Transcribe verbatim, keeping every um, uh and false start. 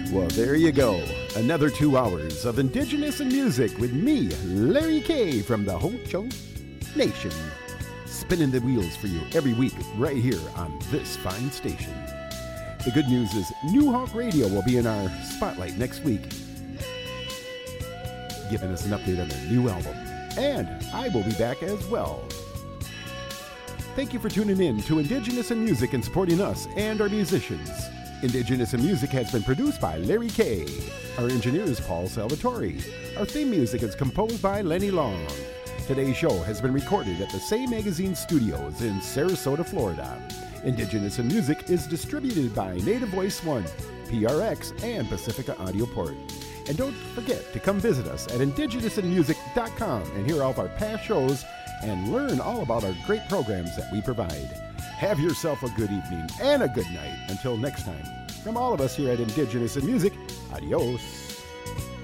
Well, there you go. Another two hours of Indigenous and music with me, Larry K. from the Ho-Chunk Nation. Spinning the wheels for you every week right here on this fine station. The good news is New Hawk Radio will be in our spotlight next week, giving us an update on their new album. And I will be back as well. Thank you for tuning in to Indigenous and Music and supporting us and our musicians. Indigenous and Music has been produced by Larry K. Our engineer is Paul Salvatore. Our theme music is composed by Lenny Long. Today's show has been recorded at the Say Magazine Studios in Sarasota, Florida. Indigenous and Music is distributed by Native Voice One, P R X, and Pacifica Audio Port. And don't forget to come visit us at indigenous and music dot com and hear all of our past shows and learn all about our great programs that we provide. Have yourself a good evening and a good night. Until next time, from all of us here at Indigenous and Music, adios.